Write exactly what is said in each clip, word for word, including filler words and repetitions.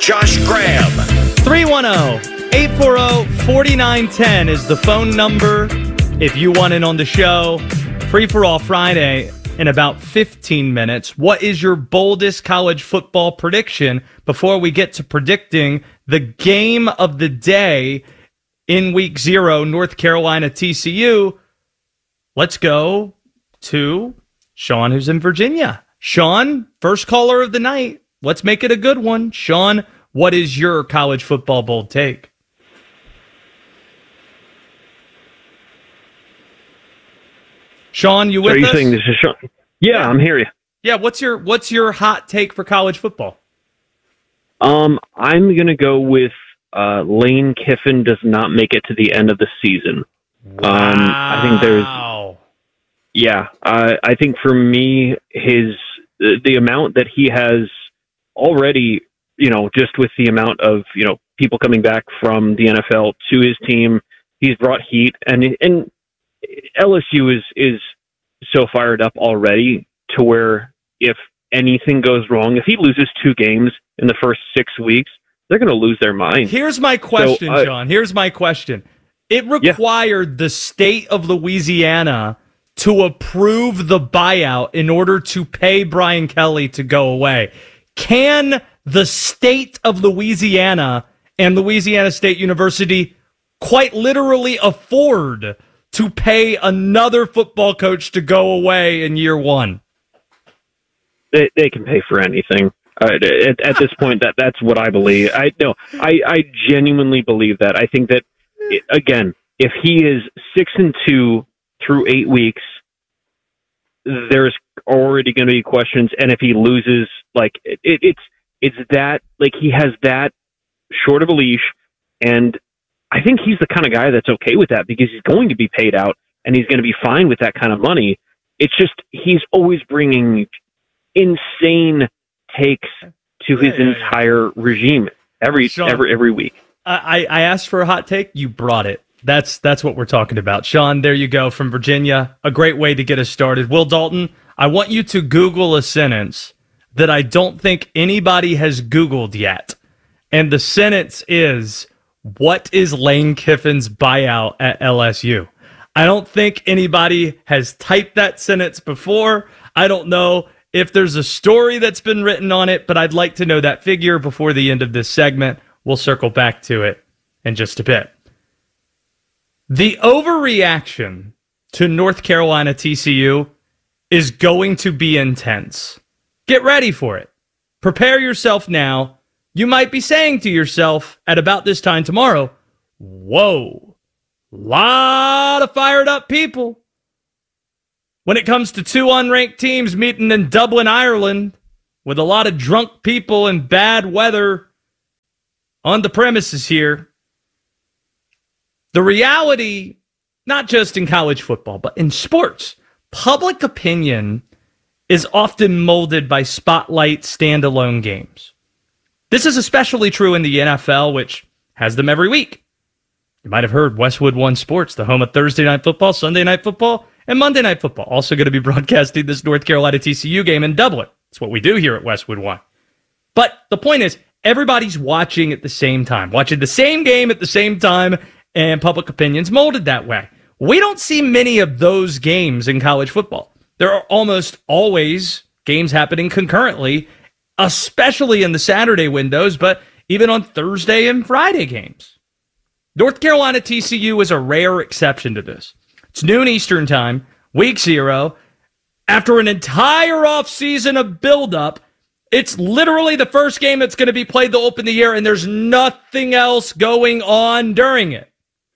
Josh Graham. three one zero, eight four zero, four nine one zero is the phone number if you want in on the show. Free for all Friday in about fifteen minutes. What is your boldest college football prediction before we get to predicting the game of the day in week zero, North Carolina T C U? Let's go to Sean, who's in Virginia. Sean, first caller of the night. Let's make it a good one. Sean, what is your college football bold take? Sean, you with so are you us? saying this is Sean? Yeah, yeah, I'm here. Yeah, what's your what's your hot take for college football? Um, I'm gonna go with uh, Lane Kiffin does not make it to the end of the season. Wow. Um, I think there's, yeah, uh, I think for me, his the, the amount that he has already, you know, just with the amount of you know people coming back from the N F L to his team, he's brought heat, and and L S U is is so fired up already to where if anything goes wrong, if he loses two games in the first six weeks, they're going to lose their mind. Here's my question, so, uh, John. Here's my question. It required yeah. the state of Louisiana to approve the buyout in order to pay Brian Kelly to go away. Can the state of Louisiana and Louisiana State University quite literally afford to pay another football coach to go away in year one? They, they can pay for anything. Uh, at, at this point, that that's what I believe. I no, I, I genuinely believe that. I think that, again, if he is six and two through eight weeks, there's already going to be questions. And if he loses, like it, it's it's that like he has that short of a leash, and I think he's the kind of guy that's okay with that because he's going to be paid out and he's going to be fine with that kind of money. It's just he's always bringing insane takes to his yeah, yeah, entire yeah. regime every Sean, every every week. I, I asked for a hot take. You brought it. That's that's what we're talking about. Sean, there you go from Virginia. A great way to get us started. Will Dalton, I want you to Google a sentence that I don't think anybody has Googled yet. And the sentence is, what is Lane Kiffin's buyout at L S U? I don't think anybody has typed that sentence before. I don't know if there's a story that's been written on it, but I'd like to know that figure before the end of this segment. We'll circle back to it in just a bit. The overreaction to North Carolina T C U is going to be intense. Get ready for it. Prepare yourself now. You might be saying to yourself at about this time tomorrow, whoa, lot of fired up people. When it comes to two unranked teams meeting in Dublin, Ireland, with a lot of drunk people and bad weather on the premises here, the reality, not just in college football, but in sports, public opinion is often molded by spotlight standalone games. This is especially true in the N F L, which has them every week. You might have heard Westwood One Sports, the home of Thursday Night Football, Sunday Night Football, and Monday Night Football. Also going to be broadcasting this North Carolina T C U game in Dublin. That's what we do here at Westwood One. But the point is, everybody's watching at the same time, watching the same game at the same time, and public opinion's molded that way. We don't see many of those games in college football. There are almost always games happening concurrently, especially in the Saturday windows, but even on Thursday and Friday games. North Carolina T C U is a rare exception to this. It's noon Eastern time, week zero. After an entire offseason of buildup, it's literally the first game that's going to be played to open the year, and there's nothing else going on during it.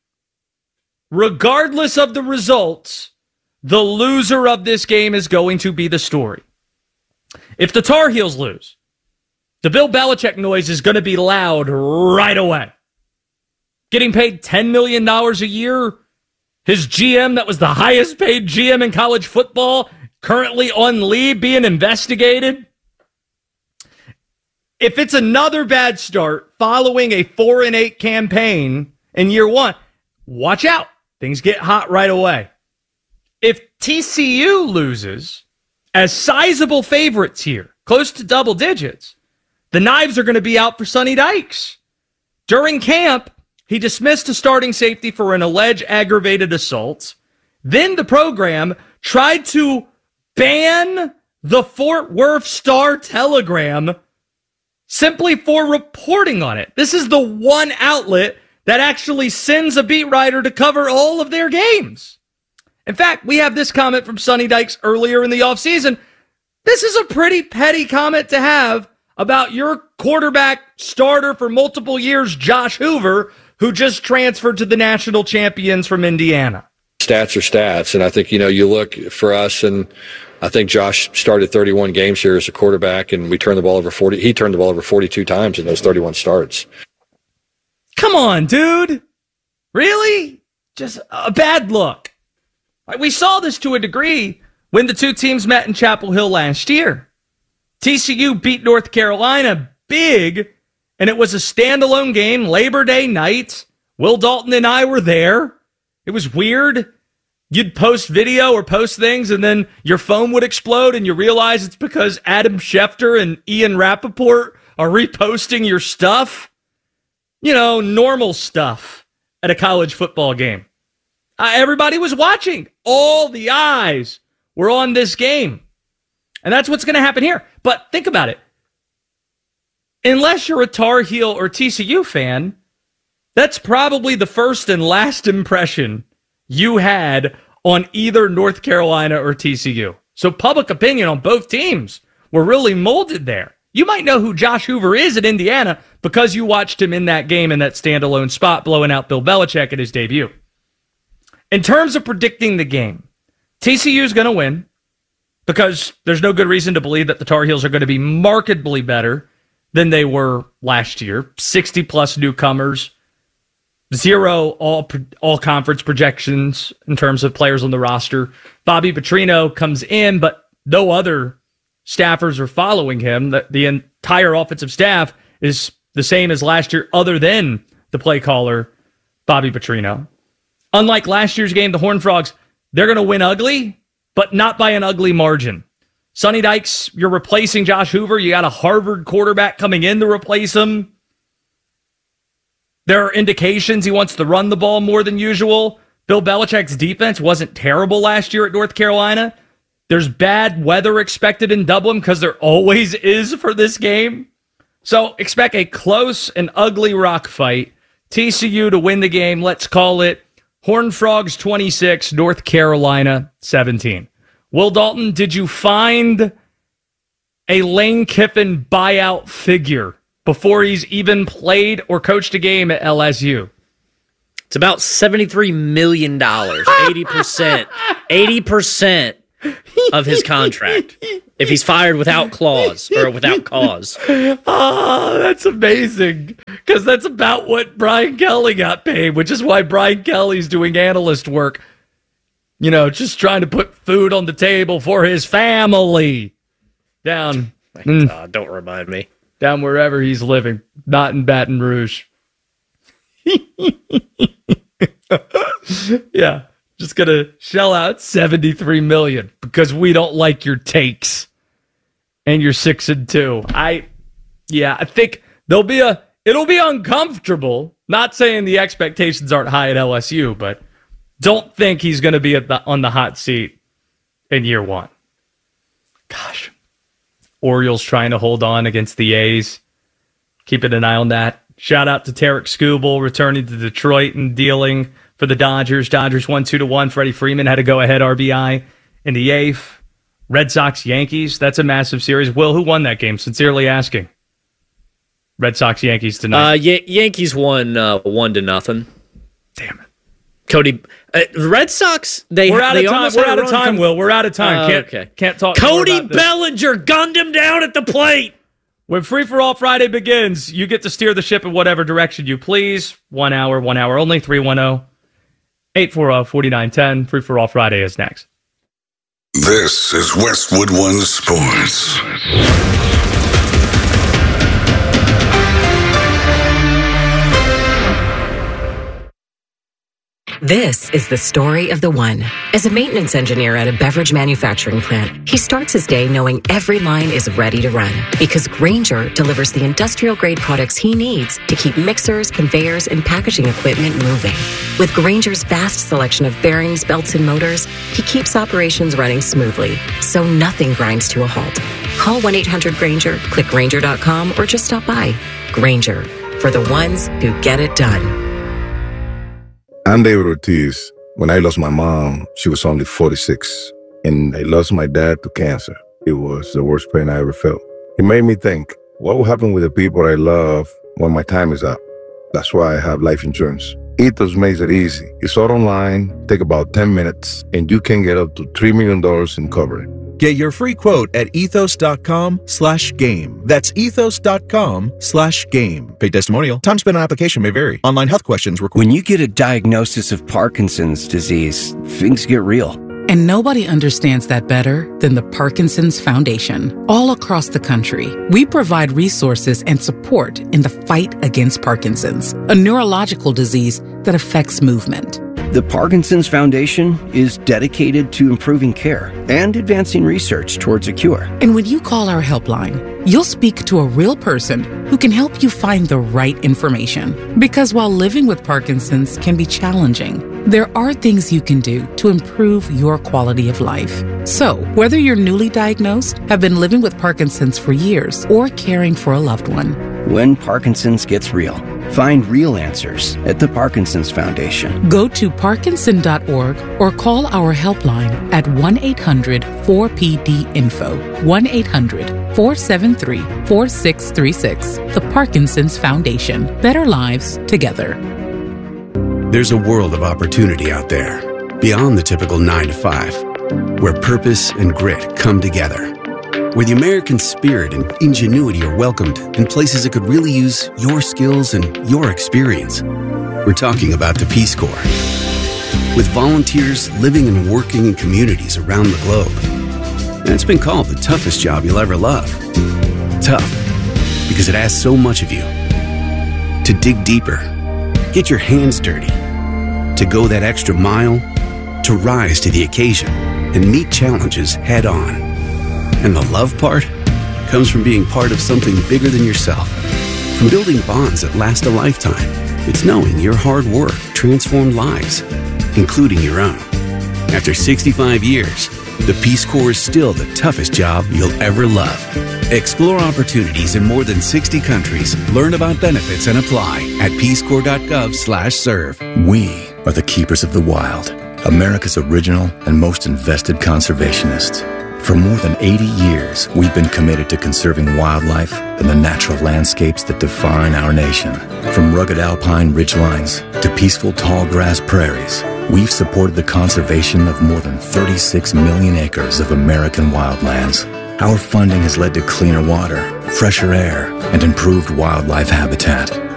Regardless of the results, the loser of this game is going to be the story. If the Tar Heels lose, the Bill Belichick noise is going to be loud right away. Getting paid ten million dollars a year, his G M that was the highest paid G M in college football, currently on leave being investigated. If it's another bad start following a four and eight campaign in year one, watch out. Things get hot right away. If T C U loses as sizable favorites here, close to double digits, the knives are going to be out for Sonny Dykes. During camp, he dismissed a starting safety for an alleged aggravated assault. Then the program tried to ban the Fort Worth Star-Telegram simply for reporting on it. This is the one outlet that actually sends a beat writer to cover all of their games. In fact, we have this comment from Sonny Dykes earlier in the offseason. This is a pretty petty comment to have about your quarterback starter for multiple years, Josh Hoover, who just transferred to the national champions from Indiana. Stats are stats, and I think, you know, you look for us, and I think Josh started thirty-one games here as a quarterback, and we turned the ball over forty. He turned the ball over forty-two times in those thirty-one starts. Come on, dude. Really? Just a bad look. We saw this to a degree when the two teams met in Chapel Hill last year. T C U beat North Carolina big, and it was a standalone game, Labor Day night. Will Dalton and I were there. It was weird. You'd post video or post things, and then your phone would explode, and you realize it's because Adam Schefter and Ian Rappaport are reposting your stuff. You know, normal stuff at a college football game. Uh, everybody was watching. All the eyes were on this game. And that's what's going to happen here. But think about it. Unless you're a Tar Heel or T C U fan, that's probably the first and last impression you had on either North Carolina or T C U. So public opinion on both teams were really molded there. You might know who Josh Hoover is at Indiana because you watched him in that game in that standalone spot blowing out Bill Belichick at his debut. In terms of predicting the game, T C U is going to win because there's no good reason to believe that the Tar Heels are going to be markedly better than they were last year. sixty-plus newcomers, zero all all conference projections in terms of players on the roster. Bobby Petrino comes in, but no other staffers are following him. The, the entire offensive staff is the same as last year other than the play caller, Bobby Petrino. Unlike last year's game, the Horned Frogs, they're going to win ugly, but not by an ugly margin. Sonny Dykes, you're replacing Josh Hoover. You got a Harvard quarterback coming in to replace him. There are indications he wants to run the ball more than usual. Bill Belichick's defense wasn't terrible last year at North Carolina. There's bad weather expected in Dublin because there always is for this game. So expect a close and ugly rock fight. T C U to win the game. Let's call it Horned Frogs twenty-six, North Carolina seventeen. Will Dalton, did you find a Lane Kiffin buyout figure before he's even played or coached a game at L S U? It's about seventy-three million dollars, eighty percent. eighty percent of his contract if he's fired without clause or without cause. Oh, that's amazing. Because that's about what Brian Kelly got paid, which is why Brian Kelly's doing analyst work. You know, just trying to put food on the table for his family. Down. Mm, uh, don't remind me. Down wherever he's living, not in Baton Rouge. Yeah. Just going to shell out seventy-three million dollars because we don't like your takes and you're six and two. I, yeah, I think there'll be a, it'll be uncomfortable. Not saying the expectations aren't high at L S U, but don't think he's going to be at the, on the hot seat in year one. Gosh. Orioles trying to hold on against the A's. Keeping an eye on that. Shout out to Tarek Skubal returning to Detroit and dealing for the Dodgers. Dodgers won two to one. Freddie Freeman had a go-ahead R B I in the eighth. Red Sox, Yankees. That's a massive series. Will, who won that game? Sincerely asking. Red Sox, Yankees tonight. Uh, y- Yankees won uh, one to nothing. Damn it. Cody, uh, Red Sox, they We're out they of time. We're out of time, Will. We're out of time. Uh, can't, okay. can't talk Cody Bellinger gunned him down at the plate. When Free For All Friday begins, you get to steer the ship in whatever direction you please. One hour, one hour only. three one zero, eight four zero, four nine one zero. Free For All Friday is next. This is Westwood One Sports. This is the story of the one. As a maintenance engineer at a beverage manufacturing plant, he starts his day knowing every line is ready to run because Grainger delivers the industrial-grade products he needs to keep mixers, conveyors, and packaging equipment moving. With Grainger's vast selection of bearings, belts, and motors, he keeps operations running smoothly, so nothing grinds to a halt. Call one eight hundred Grainger, click Grainger dot com, or just stop by. Grainger, for the ones who get it done. I'm David Ortiz. When I lost my mom, she was only forty-six, and I lost my dad to cancer. It was the worst pain I ever felt. It made me think, what will happen with the people I love when my time is up? That's why I have life insurance. Ethos makes it easy. It's all online, take about ten minutes, and you can get up to three million dollars in coverage. Get your free quote at ethos.com slash game. That's ethos.com slash game. Paid testimonial. Time spent on application may vary. Online health questions require. When you get a diagnosis of Parkinson's disease, things get real. And nobody understands that better than the Parkinson's Foundation. All across the country, we provide resources and support in the fight against Parkinson's, a neurological disease that affects movement. The Parkinson's Foundation is dedicated to improving care and advancing research towards a cure. And when you call our helpline, you'll speak to a real person who can help you find the right information. Because while living with Parkinson's can be challenging, there are things you can do to improve your quality of life. So, whether you're newly diagnosed, have been living with Parkinson's for years, or caring for a loved one, when Parkinson's gets real, find real answers at the Parkinson's Foundation. Go to parkinson dot org or call our helpline at one eight hundred four P D info, one eight hundred four seven three four six three six. The Parkinson's Foundation. Better lives together. There's a world of opportunity out there, beyond the typical nine to five, where purpose and grit come together, where the American spirit and ingenuity are welcomed in places that could really use your skills and your experience. We're talking about the Peace Corps. With volunteers living and working in communities around the globe. And it's been called the toughest job you'll ever love. Tough, because it asks so much of you. To dig deeper, get your hands dirty, to go that extra mile, to rise to the occasion and meet challenges head on. And the love part comes from being part of something bigger than yourself. From building bonds that last a lifetime, it's knowing your hard work transformed lives, including your own. After sixty-five years, the Peace Corps is still the toughest job you'll ever love. Explore opportunities in more than sixty countries. Learn about benefits and apply at peacecorps.gov slash serve. We are the keepers of the wild, America's original and most invested conservationists. For more than eighty years, we've been committed to conserving wildlife and the natural landscapes that define our nation. From rugged alpine ridgelines to peaceful tall grass prairies, we've supported the conservation of more than thirty-six million acres of American wildlands. Our funding has led to cleaner water, fresher air, and improved wildlife habitat.